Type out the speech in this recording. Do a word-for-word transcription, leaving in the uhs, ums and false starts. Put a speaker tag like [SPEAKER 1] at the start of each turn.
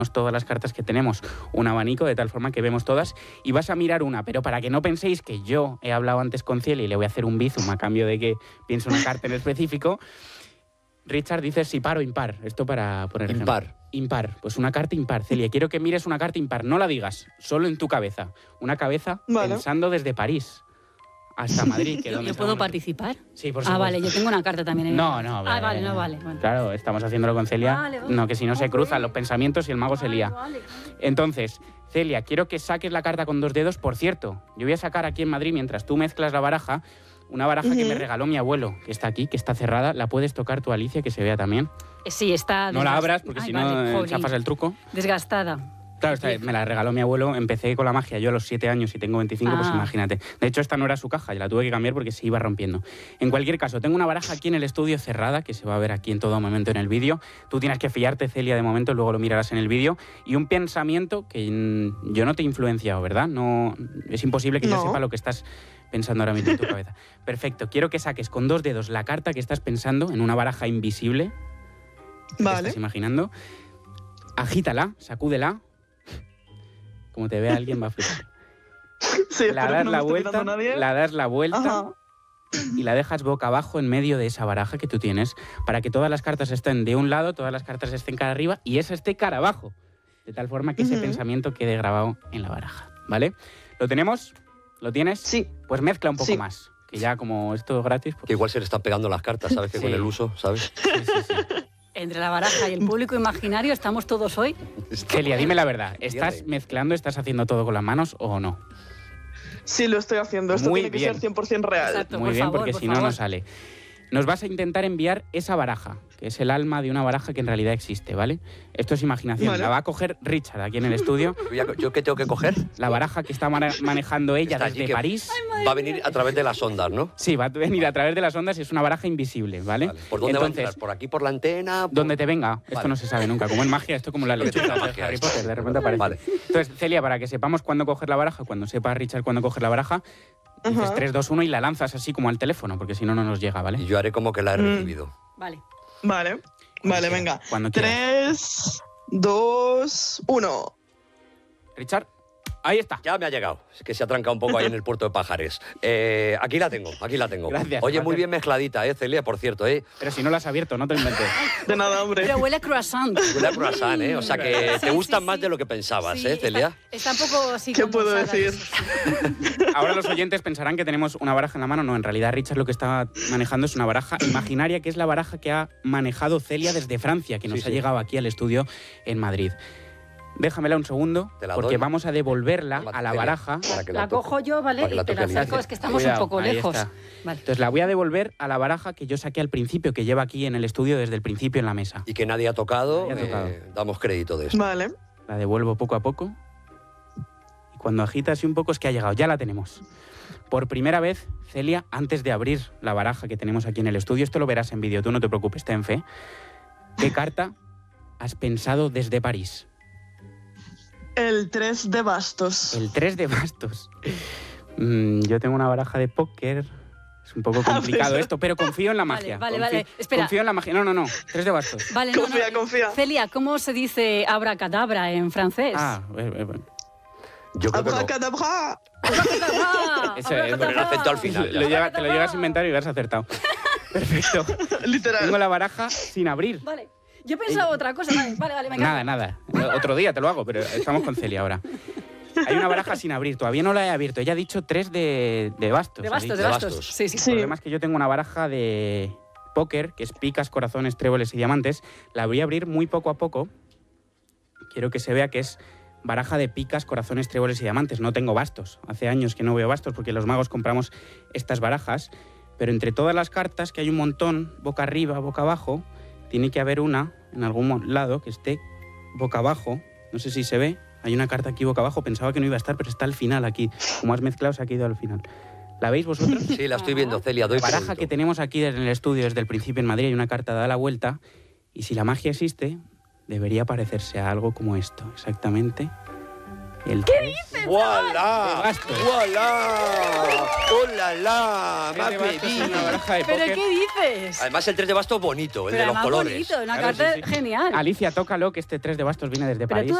[SPEAKER 1] todas las cartas que tenemos, un abanico de tal forma que vemos todas y vas a mirar una, pero para que no penséis que yo he hablado antes con Celia y le voy a hacer un bizum a cambio de que piense una carta en específico, Richard dice si par o impar, esto para poner ejemplo.
[SPEAKER 2] Impar.
[SPEAKER 1] Impar, pues una carta impar. Celia, quiero que mires una carta impar, no la digas, solo en tu cabeza, una cabeza
[SPEAKER 3] vale.
[SPEAKER 1] pensando desde París hasta Madrid. Que
[SPEAKER 4] ¿Yo, ¿yo puedo participar?
[SPEAKER 1] Sí, por
[SPEAKER 4] Ah,
[SPEAKER 1] supuesto.
[SPEAKER 4] vale, yo tengo una carta también. En
[SPEAKER 1] No, no.
[SPEAKER 4] Ah, vale, no vale. Bueno.
[SPEAKER 1] Claro, estamos haciéndolo con Celia.
[SPEAKER 4] Vale, vale.
[SPEAKER 1] No, que si no se
[SPEAKER 4] Ok.
[SPEAKER 1] cruzan los pensamientos y el mago
[SPEAKER 4] Vale,
[SPEAKER 1] se lía.
[SPEAKER 4] vale.
[SPEAKER 1] Entonces, Celia, quiero que saques la carta con dos dedos. Por cierto, yo voy a sacar aquí en Madrid, mientras tú mezclas la baraja, una baraja uh-huh. que me regaló mi abuelo, que está aquí, que está cerrada. ¿La puedes tocar tú, Alicia, que se vea también?
[SPEAKER 4] Sí, está...
[SPEAKER 1] No la abras, porque Ay, si vale, no chafas el truco.
[SPEAKER 4] Desgastada.
[SPEAKER 1] Claro, esta, me la regaló mi abuelo, empecé con la magia yo a los siete años y tengo veinticinco, ah. pues imagínate. De hecho, esta no era su caja, la tuve que cambiar porque se iba rompiendo. En cualquier caso, tengo una baraja aquí en el estudio cerrada, que se va a ver aquí en todo momento en el vídeo. Tú tienes que fiarte, Celia, de momento, luego lo mirarás en el vídeo. Y un pensamiento que mm, yo no te he influenciado, ¿verdad? No, es imposible que no. yo sepa lo que estás pensando ahora mismo en tu cabeza. Perfecto, quiero que saques con dos dedos la carta que estás pensando en una baraja invisible.
[SPEAKER 3] Vale.
[SPEAKER 1] ¿Te estás imaginando? Agítala, sacúdela. Como te vea alguien va a flipar.
[SPEAKER 3] Sí,
[SPEAKER 1] la das
[SPEAKER 3] no
[SPEAKER 1] la vuelta, la das la vuelta
[SPEAKER 3] Ajá.
[SPEAKER 1] y la dejas boca abajo en medio de esa baraja que tú tienes para que todas las cartas estén de un lado, todas las cartas estén cara arriba y esa esté cara abajo. De tal forma que uh-huh. ese pensamiento quede grabado en la baraja, ¿vale? ¿Lo tenemos? ¿Lo tienes?
[SPEAKER 3] Sí.
[SPEAKER 1] Pues mezcla un poco
[SPEAKER 3] sí.
[SPEAKER 1] más, que ya como esto es gratis... Pues...
[SPEAKER 2] Que igual se le están pegando las cartas, ¿sabes? Que sí. con el uso, ¿sabes?
[SPEAKER 1] Sí, sí, sí.
[SPEAKER 4] Entre la baraja y el público imaginario estamos todos hoy.
[SPEAKER 1] Celia, dime la verdad. ¿Estás mezclando, estás haciendo todo con las manos o no?
[SPEAKER 3] Sí, lo estoy haciendo. Esto
[SPEAKER 1] Muy
[SPEAKER 3] tiene que
[SPEAKER 1] bien.
[SPEAKER 3] ser cien por ciento real.
[SPEAKER 4] Exacto,
[SPEAKER 1] Muy
[SPEAKER 4] por
[SPEAKER 1] bien,
[SPEAKER 4] favor,
[SPEAKER 1] porque
[SPEAKER 4] por
[SPEAKER 1] si no,
[SPEAKER 4] favor.
[SPEAKER 1] no sale. Nos vas a intentar enviar esa baraja, que es el alma de una baraja que en realidad existe, ¿vale? Esto es imaginación.
[SPEAKER 3] Vale.
[SPEAKER 1] La va a coger Richard aquí en el estudio.
[SPEAKER 2] ¿Yo qué tengo que coger?
[SPEAKER 1] La baraja que está manejando ella
[SPEAKER 2] está
[SPEAKER 1] desde París.
[SPEAKER 4] Ay,
[SPEAKER 2] va a venir a través de las ondas, ¿no?
[SPEAKER 1] Sí, va a venir a través de las ondas y es una baraja invisible, ¿vale?
[SPEAKER 2] vale. ¿Por dónde
[SPEAKER 1] Entonces,
[SPEAKER 2] va a entrar? ¿Por aquí, por la antena? Por...
[SPEAKER 1] Donde te venga. Esto
[SPEAKER 2] vale.
[SPEAKER 1] no se sabe nunca. Como en magia, esto como la lechuza de Harry Potter. De repente aparece.
[SPEAKER 2] Vale.
[SPEAKER 1] Entonces, Celia, para que sepamos cuándo coger la baraja, cuando sepa Richard cuándo coger la baraja, dices uh-huh. tres, dos, uno y la lanzas así como al teléfono, porque si no, no nos llega, ¿vale?
[SPEAKER 2] Y yo haré como que la he
[SPEAKER 3] mm.
[SPEAKER 2] recibido.
[SPEAKER 4] Vale.
[SPEAKER 3] Vale. Vale,
[SPEAKER 1] quieras,
[SPEAKER 3] venga.
[SPEAKER 1] Cuando
[SPEAKER 3] Tres, dos, uno.
[SPEAKER 1] Richard, ahí está.
[SPEAKER 2] Ya me ha llegado. Es que se ha trancado un poco ahí en el puerto de Pajares. Eh, aquí la tengo, aquí la tengo.
[SPEAKER 1] Gracias.
[SPEAKER 2] Oye,
[SPEAKER 1] gracias.
[SPEAKER 2] muy bien mezcladita, ¿eh, Celia? Por cierto, ¿eh?
[SPEAKER 1] Pero si no la has abierto, no te lo inventes.
[SPEAKER 3] De nada, hombre.
[SPEAKER 4] Pero huele a croissant.
[SPEAKER 2] Huele a croissant, ¿eh? O sea que
[SPEAKER 4] Sí,
[SPEAKER 2] te gustan
[SPEAKER 4] sí,
[SPEAKER 2] más
[SPEAKER 4] sí.
[SPEAKER 2] de lo que pensabas,
[SPEAKER 4] Sí,
[SPEAKER 2] ¿eh, Celia?
[SPEAKER 4] Está, está un poco así.
[SPEAKER 3] ¿Qué
[SPEAKER 4] como
[SPEAKER 3] puedo
[SPEAKER 4] salada,
[SPEAKER 3] decir?
[SPEAKER 4] eso sí.
[SPEAKER 1] Ahora los oyentes pensarán que tenemos una baraja en la mano. No, en realidad Richard lo que está manejando es una baraja imaginaria, que es la baraja que ha manejado Celia desde Francia, que nos
[SPEAKER 2] Sí,
[SPEAKER 1] ha
[SPEAKER 2] sí.
[SPEAKER 1] llegado aquí al estudio en Madrid. Déjamela un segundo,
[SPEAKER 2] Te la
[SPEAKER 1] porque
[SPEAKER 2] doy.
[SPEAKER 1] vamos a devolverla
[SPEAKER 2] Toma,
[SPEAKER 1] a la
[SPEAKER 2] Celia,
[SPEAKER 1] baraja.
[SPEAKER 2] para que
[SPEAKER 4] La
[SPEAKER 2] toque.
[SPEAKER 4] cojo yo, ¿vale?
[SPEAKER 2] Para que la
[SPEAKER 4] Y te
[SPEAKER 2] toque
[SPEAKER 4] la
[SPEAKER 2] Alicia.
[SPEAKER 4] saco, es que estamos
[SPEAKER 1] Cuidado,
[SPEAKER 4] un poco
[SPEAKER 1] ahí
[SPEAKER 4] lejos.
[SPEAKER 1] está.
[SPEAKER 4] Vale.
[SPEAKER 1] Entonces la voy a devolver a la baraja que yo saqué al principio, que lleva aquí en el estudio desde el principio en la mesa.
[SPEAKER 2] Y que nadie ha tocado,
[SPEAKER 1] Nadie ha tocado.
[SPEAKER 2] eh, damos crédito de esto.
[SPEAKER 3] Vale.
[SPEAKER 1] La devuelvo poco a poco. Y cuando agita así un poco es que ha llegado. Ya la tenemos. Por primera vez, Celia, antes de abrir la baraja que tenemos aquí en el estudio, esto lo verás en vídeo, tú no te preocupes, ten fe. ¿Qué carta has pensado desde París?
[SPEAKER 3] El tres de bastos.
[SPEAKER 1] El tres de bastos. Mm, yo tengo una baraja de póker. Es un poco complicado esto, pero confío en la magia.
[SPEAKER 4] Vale,
[SPEAKER 1] Confío-
[SPEAKER 4] vale, espera.
[SPEAKER 1] Confío en la magia. No, no, no. Tres de bastos.
[SPEAKER 4] Vale, no,
[SPEAKER 3] Confía,
[SPEAKER 4] no.
[SPEAKER 3] confía.
[SPEAKER 4] Celia, ¿cómo se dice abracadabra en francés?
[SPEAKER 1] Ah, eh, eh,
[SPEAKER 2] Yo creo que no.
[SPEAKER 3] Abracadabra.
[SPEAKER 4] Abracadabra,
[SPEAKER 1] Ese, eh,
[SPEAKER 4] abracadabra.
[SPEAKER 2] Con el acento al final.
[SPEAKER 1] lo llega- te lo llegas a inventar y lo has acertado. Perfecto.
[SPEAKER 3] Literal.
[SPEAKER 1] Tengo la baraja sin abrir.
[SPEAKER 4] Vale. Yo he pensado otra cosa. Vale, vale, vale, venga.
[SPEAKER 1] Nada, nada. Otro día te lo hago, pero estamos con Celia ahora. Hay una baraja sin abrir, todavía no la he abierto. Ella ha dicho tres de, de bastos.
[SPEAKER 4] De
[SPEAKER 1] ha
[SPEAKER 4] bastos,
[SPEAKER 1] dicho.
[SPEAKER 4] de
[SPEAKER 2] De
[SPEAKER 4] bastos.
[SPEAKER 2] bastos.
[SPEAKER 4] Sí, sí.
[SPEAKER 1] El
[SPEAKER 3] Sí.
[SPEAKER 1] problema es que yo tengo una baraja de póker, que es picas, corazones, tréboles y diamantes. La voy a abrir muy poco a poco. Quiero que se vea que es baraja de picas, corazones, tréboles y diamantes. No tengo bastos. Hace años que no veo bastos porque los magos compramos estas barajas. Pero entre todas las cartas, que hay un montón, boca arriba, boca abajo, tiene que haber una en algún mo- lado que esté boca abajo. No sé si se ve. Hay una carta aquí boca abajo. Pensaba que no iba a estar, pero está al final aquí. Como has mezclado, se ha quedado al final. ¿La veis vosotros?
[SPEAKER 2] Sí, la estoy viendo, Celia. Doy
[SPEAKER 1] La baraja
[SPEAKER 2] punto.
[SPEAKER 1] que tenemos aquí en el estudio desde el principio en Madrid, hay una carta da la vuelta, y si la magia existe, debería parecerse a algo como esto, exactamente. El ¿Qué dices?
[SPEAKER 2] ¡Voilà!
[SPEAKER 1] De bastos.
[SPEAKER 2] ¡Voilà! ¡Oh, la, la!
[SPEAKER 1] Tres de
[SPEAKER 2] ¡Más
[SPEAKER 1] bastos en
[SPEAKER 2] bebí!
[SPEAKER 1] una baraja de
[SPEAKER 4] ¿Pero
[SPEAKER 1] póker.
[SPEAKER 4] qué dices?
[SPEAKER 2] Además, el tres de bastos bonito, el
[SPEAKER 4] Pero
[SPEAKER 2] de los
[SPEAKER 4] además
[SPEAKER 2] colores.
[SPEAKER 4] bonito, una
[SPEAKER 1] Claro,
[SPEAKER 4] carta
[SPEAKER 1] sí, sí.
[SPEAKER 4] genial.
[SPEAKER 1] Alicia, tócalo, que este tres de bastos viene desde
[SPEAKER 4] Pero
[SPEAKER 1] París.
[SPEAKER 4] tú